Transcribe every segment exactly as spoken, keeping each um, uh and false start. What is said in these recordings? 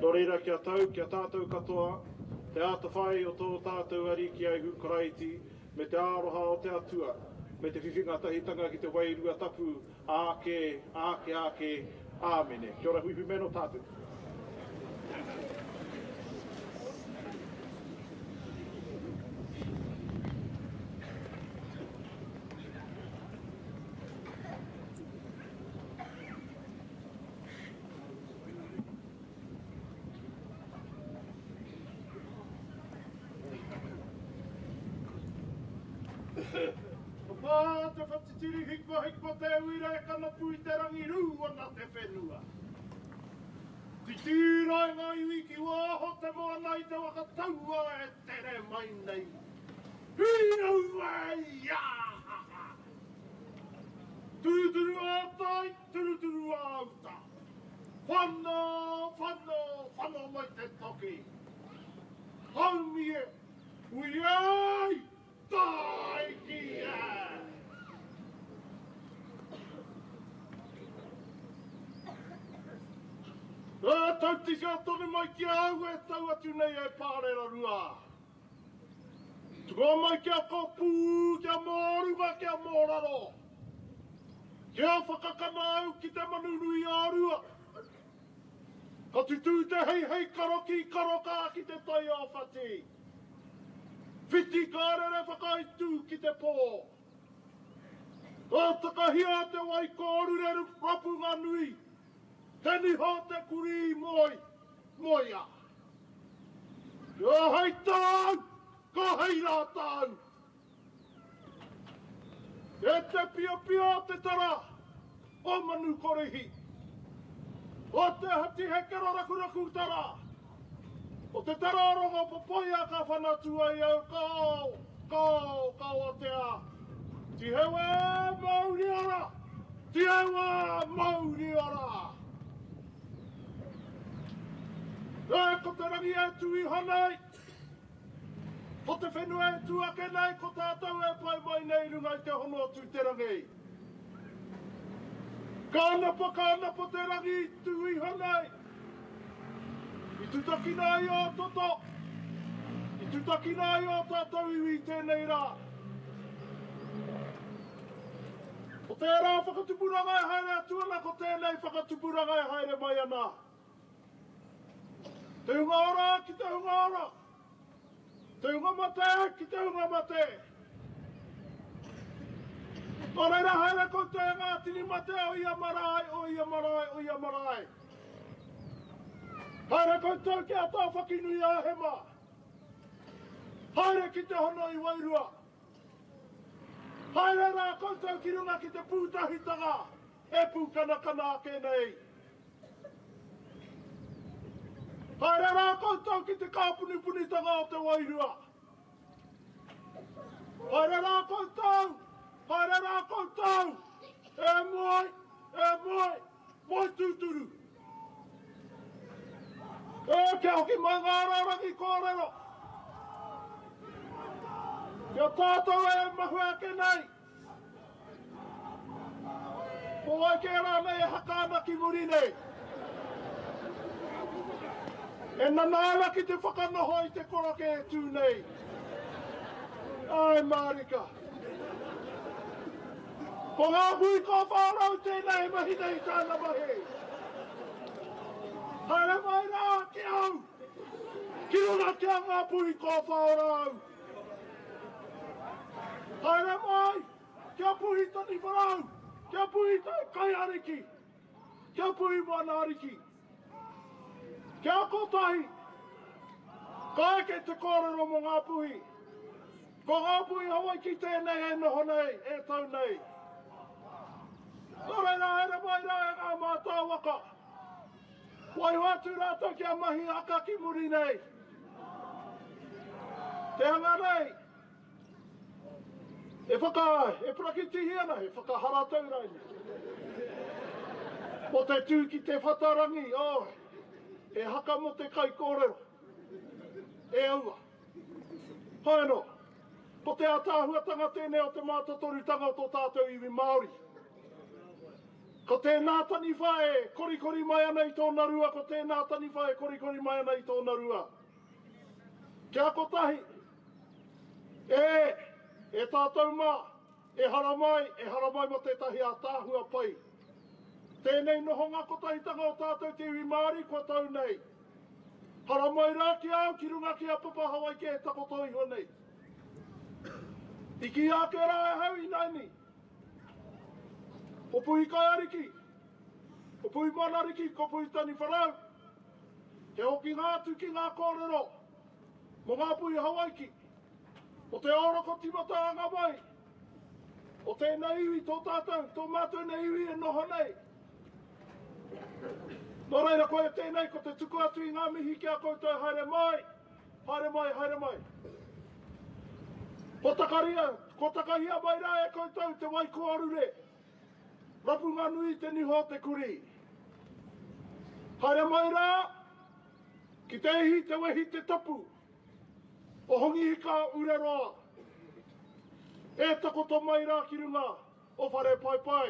No reira kia tau, kia tātou katoa, te ata whai o tō tātou ari ki ai Hukaraiti, me te aroha o te atua, me te whiwhinga tahitanga ki te wairua tapu, ake, ake, ake, āmene. Kia ora hui hui meno tātou. Pā te whatitiri hikwa hikwa te uira e kana pui te rangi rū ana te whenua. Ti tīrai ngā iwi ki wāho te moa nei te waka taua e tere mai nei. Hino wai ya! Tūturu ātai, tūturu āuta. Whana, whana, whana mai te toki. Haumi e, ui ai! Tai kia! E tauti sea tone mai ki au e tau atu nei e pārera rua. Tuko mai kia kopu, kia mōruma, kia mōraro. Kia whakakana au ki te manunui ārua. Ka tutu te hei hei karoki, karoka ki te tai āwhati. Whiti kārere whakaitu ki te pō. O takahia te wai kōrureru rapunga nui. Te niho te kuri moi, moia. Ka hei tāu, ka hei rā tāu. E te pia pia te tara, o manu korehi. O te hati hekero raku raku tara. O te tararonga popoia ka whanatua i au kau, kau, kau o te a. Ti hewa mauri ora, ti hewa mauri ora. E ko te rangi e tui hanei, ko te whenua e tuake nei, ko tātou e pai mai nei runga i te hono atu te rangi. Ka napa, ka napa te rangi tui hanei. I tutaki nai o toto. I tutaki nai o tātou iwi tēnei rā. O tērā whakatupuranga e haere atuana, ko tēnei whakatupuranga e haere mai ana. Te hunga ora ki te hunga ora. Te hunga mate ki te hunga mate. O reira haere ko te ngā tini mate o ia marae, o ia marae, o ia marae. Haere koutou ki a tā whakinui a hema. Haere ki te hono i wairua. Haere rā koutou ki runga ki te pūtahitanga. E pūkana kana ake nei. Haere rā koutou ki te kāpunipunitanga o te wairua. Haere rā koutou. Haere rā koutou. E moi, e moi, moi tūturu. E kia hoki mai ngā rārangi kōrero. Kia tātou e mahu ake nei. Ko ai ke rā nei e hakaana ki muri nei. E nanaala ki te whakanoho i te koroke e tū nei. Ai Marika. Ko ngā hui ka whārau tēnei mahi nei tāna mahi. Haere mai rā ki au. Ki runga ki a ngā pui ko whaorau. Haere mai. Ki a pui tani wharau. Ki a pui tai kai ariki. Ki a pui mana ariki. Ki a kotahi. Ka eke te kōrero mo ngā pui. Ko ngā pui hawai ki tēnei e noho nei, e tau nei. Nō reira haere mai rā e ngā mātā waka. Wai watu rātou kia mahi aka ki muri nei. Te hanga nei. E whaka, e prakitihi ana, e whakahara tau rai. Mo te tū ki te whatarangi, oh, e haka mo te kai kōrero. E aua. Hae no. Ko te atahuatanga tēnei o te mātotorutanga o tō tātou iwi Māori. Ko tēnā tani whae, kori kori mai ana i tōna rua, ko tēnā tani whae, kori kori mai ana i tōna rua. Kia kotahi, e, e tātou mā, e hara mai, e hara mai mo tētahi a tāhua pai. Tēnei noho ngā kotahitanga o tātou te iwi Māori kua tau nei. Hara mai rā ki au, ki runga ki a papa Hawaii ke e takoto iho nei. Iki a ke rā e hau i naini. Ko pui kai ariki, ko pui mana ariki, ko pui tani wharau. He hoki ngā tu ki ngā kōrero, mo ngā pui Hawaii ki. O te auroko timata anga mai. O tēnā iwi tō tātou, tō mātou nei iwi e noho nei. Nō reira koe tēnei, ko te tuku atu i ngā mihi ki a koutou, haere mai, haere mai, haere mai. Ko takaria, ko takahia mai rā e koutou, te wai ko arure. Rapu ngā nui te niho te kuri. Haere mai rā, ki te ihi te wehi te tapu. O hongi hika ure roa. E takoto mai rā ki runga, o whare pai pai.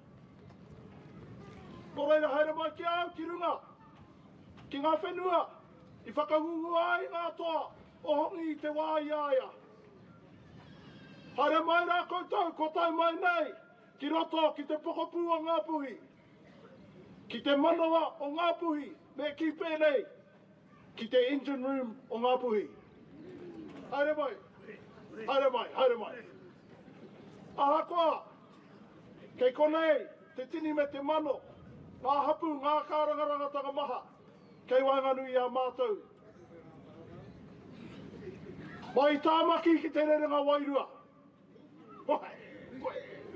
Nō reira haere mai ki au ki runga, ki ngā whenua, i whakangungu ai ngā toa, o hongi i te wā iaia. Haere mai rā koutou, ko tai mai nei, ki roto ki te pokopu o ngā puhi, ki te manawa o ngā puhi, me ki pēnei, ki te engine room o ngā puhi. Haere mai, haere mai, haere mai. Aha koa, kei konei, te tini me te mano, ngā hapu, ngā kārangarangatanga maha, kei wainganui a mātou. Mai tāmaki ki te rerenga wairua. Wai, wai.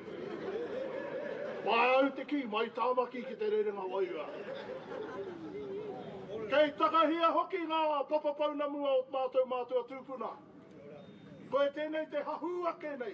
Mai au te ki, mai tāmaki ki te rerenga wairua. Kei takahia hoki ngā papapau mua o mātou mātua tūpuna. Koe tēnei te hahua kenei.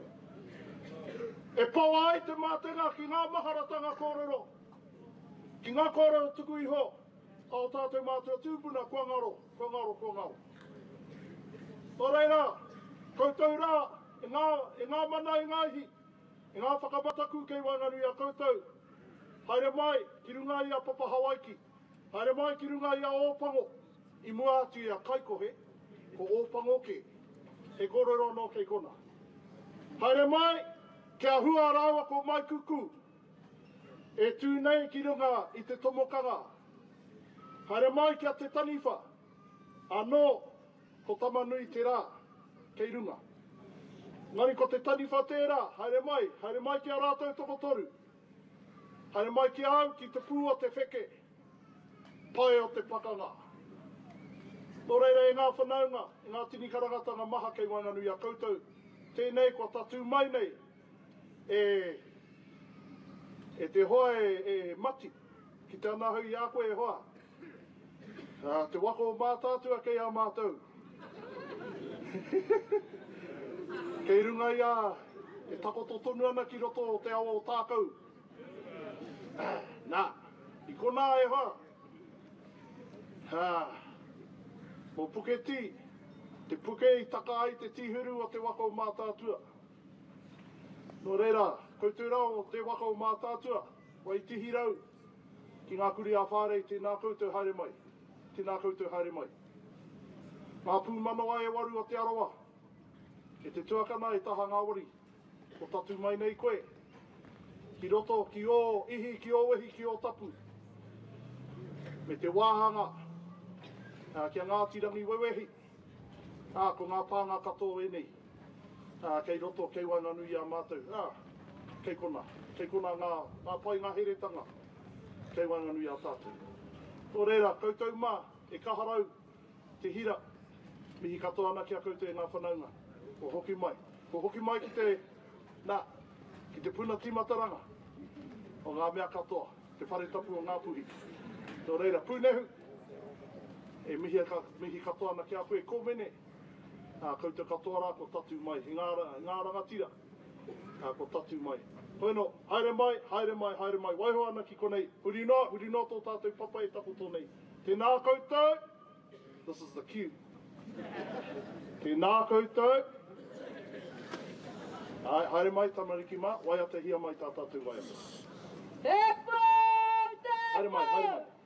E pau ai te mātenga ki ngā maharatanga kōrero. Ki ngā kōrero tuku iho, au tātou mātua tūpuna, kua ngaro, kua ngaro, kua ngaro. Nō reira, koutou rā, e ngā, e ngā mana e ngāhi, e ngā whakapataku kei wainganui a koutou. Haere mai, ki runga i a Papa Hawaii, haere mai ki runga i a Ōpango, i mua atu i a Kaikohe, ko Ōpango ke, he kōrero no kei kona. Haere mai, kia hua rāua ko Mai Kuku, e tū nei ki runga i te tomokanga. Haere mai kia te taniwha, anō ko tamanui te rā, kei runga. Ngani ko te taniwha tērā, haere mai, haere mai ki a rātou tokotoru. Haere mai ki au ki te pū o te wheke, pai o te pakanga. Nō reira e ngā whanaunga, e ngā tini karagatanga maha kei wainganui a koutou. Tēnei kua tatu mai nei, e... E te hoa e, e mati, ki te anahu i a koe e hoa. Uh, te wako o mātātua kei a mātou. Kei runga i a, e takoto tonu ana ki roto o te awa o tākau. Uh, nā, i kona e hoa. Uh, mo puke ti, te puke i taka ai te tihuru o te wako o mātātua. Nō reira, koutou rau o te waka o mātātua, wai tihi rau, ki ngā kuri a whārei, tēnā koutou haere mai, tēnā koutou haere mai. Ngā pū manoa e waru o te arawa, e te tuakana e taha ngāwari, o tatu mai nei koe, ki roto, ki o ihi, ki o wehi, ki o tapu. Me te wāhanga, uh, kia ngā tirangi wewehi, uh, ko ngā pānga katoa e nei. Uh, kei roto, kei wainganui a mātou. Ah, kei kona, kei kona ngā, ngā pai ngā heretanga, kei wainganui a tātou. Nō reira, koutou mā, e kaharau, te hira, mihi katoa ana ki a koutou e ngā whanaunga. Ko hoki mai, ko hoki mai ki te, nā, ki te puna timataranga, o ngā mea katoa, te whare tapu o ngā puhi. Nō reira, pūnehu, e mihi, mihi katoa ana ki a koe, ko mene, Uh, koutou katoa rā, ko tatu mai, i ngā, ngā rangatira, uh, ko tatu mai. Hoeno, haere mai, haere mai, haere mai, waiho ana ki konei, huri no, huri no tō tātou papa e takoto nei. Tēnā koutou, this is the cue. Tēnā koutou, Ai, haere mai tamariki mā, wai ata hia mai tā tātou wai ata. Te pau, te Haere mai, haere mai.